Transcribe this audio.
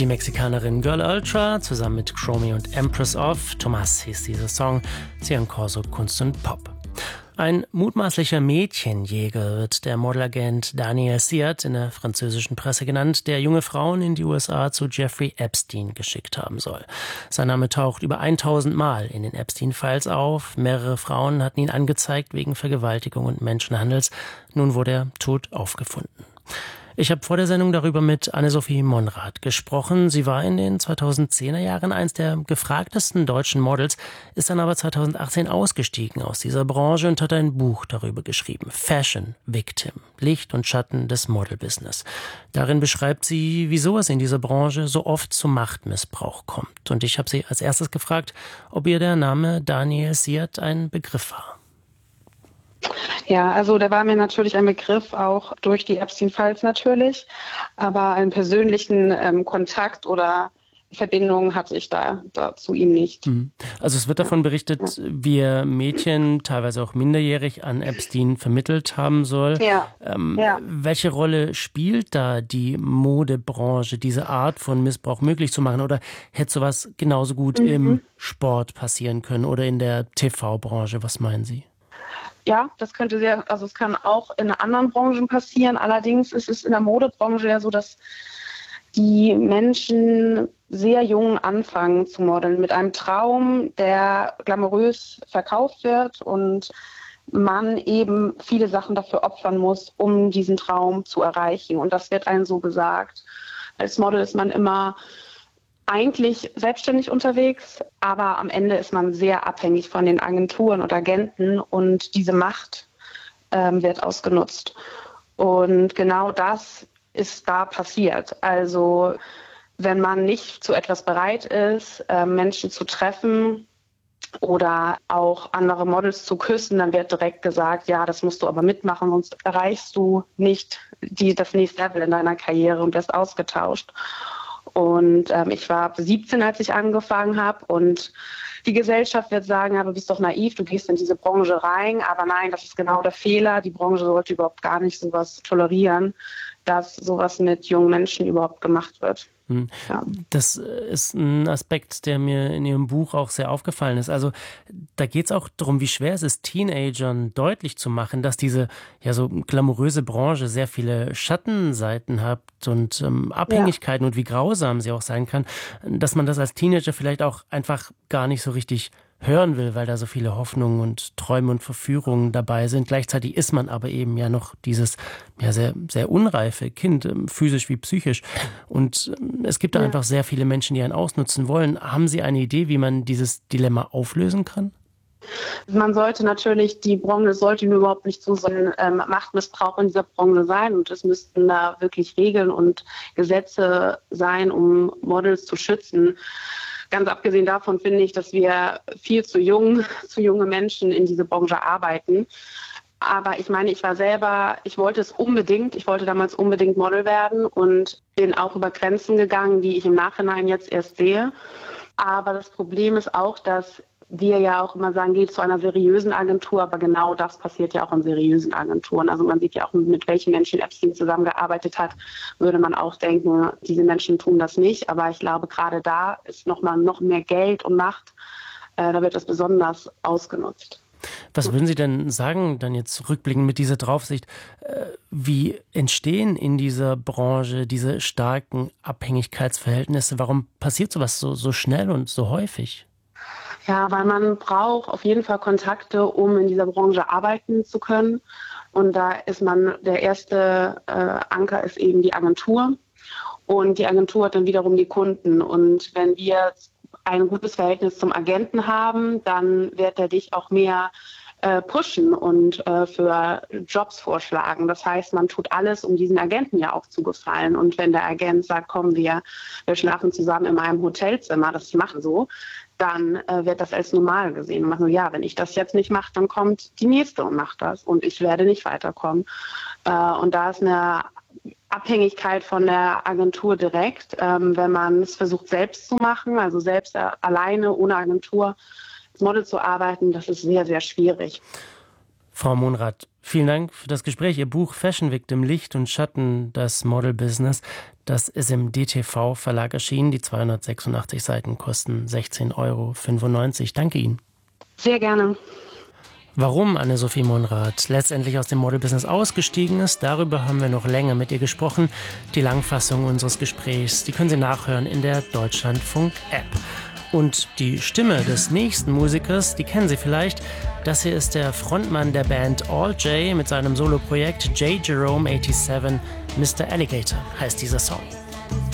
Die Mexikanerin Girl Ultra zusammen mit Chromie und Empress of Thomas hieß dieser Song, Cian Corso Kunst und Pop. Ein mutmaßlicher Mädchenjäger wird der Modelagent Daniel Siat in der französischen Presse genannt, der junge Frauen in die USA zu Jeffrey Epstein geschickt haben soll. Sein Name taucht über 1000 Mal in den Epstein-Files auf. Mehrere Frauen hatten ihn angezeigt wegen Vergewaltigung und Menschenhandels. Nun wurde er tot aufgefunden. Ich habe vor der Sendung darüber mit Anne-Sophie Monrad gesprochen. Sie war in den 2010er Jahren eins der gefragtesten deutschen Models, ist dann aber 2018 ausgestiegen aus dieser Branche und hat ein Buch darüber geschrieben. Fashion Victim, Licht und Schatten des Modelbusiness. Darin beschreibt sie, wieso es in dieser Branche so oft zu Machtmissbrauch kommt. Und ich habe sie als erstes gefragt, ob ihr der Name Daniel Siat ein Begriff war. Ja, also der war mir natürlich ein Begriff, auch durch die Epstein-Files natürlich, aber einen persönlichen Kontakt oder Verbindung hatte ich da zu ihm nicht. Also es wird davon berichtet, wie er Mädchen, teilweise auch minderjährig, an Epstein vermittelt haben soll. Ja. Welche Rolle spielt da die Modebranche, diese Art von Missbrauch möglich zu machen? Oder hätte sowas genauso gut im Sport passieren können oder in der TV-Branche? Was meinen Sie? Ja, das könnte es kann auch in anderen Branchen passieren. Allerdings ist es in der Modebranche ja so, dass die Menschen sehr jung anfangen zu modeln mit einem Traum, der glamourös verkauft wird und man eben viele Sachen dafür opfern muss, um diesen Traum zu erreichen. Und das wird einem so gesagt. Als Model ist man immer eigentlich selbstständig unterwegs, aber am Ende ist man sehr abhängig von den Agenturen und Agenten und diese Macht wird ausgenutzt. Und genau das ist da passiert. Also wenn man nicht zu etwas bereit ist, Menschen zu treffen oder auch andere Models zu küssen, dann wird direkt gesagt, ja, das musst du aber mitmachen, sonst erreichst du nicht das nächste Level in deiner Karriere und wirst ausgetauscht. Und ich war 17, als ich angefangen habe und die Gesellschaft wird sagen, aber du bist doch naiv, du gehst in diese Branche rein. Aber nein, das ist genau der Fehler. Die Branche sollte überhaupt gar nicht sowas tolerieren, dass sowas mit jungen Menschen überhaupt gemacht wird. Ja. Das ist ein Aspekt, der mir in Ihrem Buch auch sehr aufgefallen ist. Also da geht es auch darum, wie schwer es ist, Teenagern deutlich zu machen, dass diese ja so glamouröse Branche sehr viele Schattenseiten hat und Abhängigkeiten und wie grausam sie auch sein kann, dass man das als Teenager vielleicht auch einfach gar nicht so richtig hören will, weil da so viele Hoffnungen und Träume und Verführungen dabei sind. Gleichzeitig ist man aber eben ja noch dieses ja sehr, sehr unreife Kind, physisch wie psychisch. Und es gibt da einfach sehr viele Menschen, die einen ausnutzen wollen. Haben Sie eine Idee, wie man dieses Dilemma auflösen kann? Man sollte natürlich, die Branche sollte überhaupt nicht so ein Machtmissbrauch in dieser Branche sein und es müssten da wirklich Regeln und Gesetze sein, um Models zu schützen. Ganz abgesehen davon finde ich, dass wir viel zu junge Menschen in diese Branche arbeiten. Aber ich meine, ich wollte damals unbedingt Model werden und bin auch über Grenzen gegangen, die ich im Nachhinein jetzt erst sehe. Aber das Problem ist auch, dass wir ja auch immer sagen, geht zu einer seriösen Agentur, aber genau das passiert ja auch in seriösen Agenturen. Also man sieht ja auch, mit welchen Menschen Epstein zusammengearbeitet hat, würde man auch denken, diese Menschen tun das nicht. Aber ich glaube, gerade da ist noch mehr Geld und Macht, da wird das besonders ausgenutzt. Was würden Sie denn sagen, dann jetzt rückblickend mit dieser Draufsicht, wie entstehen in dieser Branche diese starken Abhängigkeitsverhältnisse? Warum passiert sowas so schnell und so häufig? Ja, weil man braucht auf jeden Fall Kontakte, um in dieser Branche arbeiten zu können. Und da ist der erste Anker ist eben die Agentur. Und die Agentur hat dann wiederum die Kunden. Und wenn wir ein gutes Verhältnis zum Agenten haben, dann wird er dich auch mehr pushen und für Jobs vorschlagen. Das heißt, man tut alles, um diesen Agenten ja auch zu gefallen. Und wenn der Agent sagt, komm, wir schlafen zusammen in einem Hotelzimmer, das machen so, dann wird das als normal gesehen. Und man so, ja, wenn ich das jetzt nicht mache, dann kommt die Nächste und macht das. Und ich werde nicht weiterkommen. Und da ist eine Abhängigkeit von der Agentur direkt. Wenn man es versucht selbst zu machen, also selbst alleine, ohne Agentur, als Model zu arbeiten, das ist sehr, sehr schwierig. Frau Monrath, vielen Dank für das Gespräch. Ihr Buch Fashion Victim, Licht und Schatten, das Model-Business, das ist im DTV-Verlag erschienen. Die 286 Seiten kosten 16,95 €. Danke Ihnen. Sehr gerne. Warum Anne-Sophie Monrath letztendlich aus dem Model-Business ausgestiegen ist, darüber haben wir noch länger mit ihr gesprochen. Die Langfassung unseres Gesprächs, die können Sie nachhören in der Deutschlandfunk-App. Und die Stimme des nächsten Musikers, die kennen Sie vielleicht. Das hier ist der Frontmann der Band All J mit seinem Soloprojekt J. Jerome 87. Mr. Alligator heißt dieser Song.